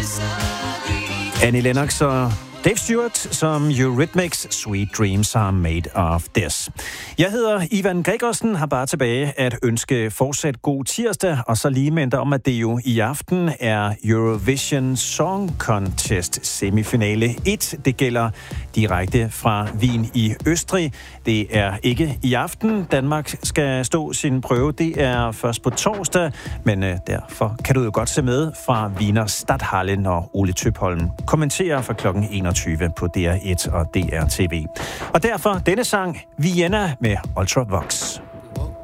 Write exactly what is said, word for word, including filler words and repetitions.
Annie Lennox og Dave Stewart som Eurythmics Sweet Dreams Are Made of This. Jeg hedder Ivan Gregersen, har bare tilbage at ønske fortsat god tirsdag, og så lige mindre om, at det jo i aften er Eurovision Song Contest semifinale et. Det gælder direkte fra Wien i Østrig. Det er ikke i aften. Danmark skal stå sin prøve. Det er først på torsdag, men øh, derfor kan du jo godt se med fra Wiener Stadthalle, når Ole Tøpholm kommenterer fra klokken enogtyve på D R et og D R T V. Og derfor denne sang, Vienna med Ultravox.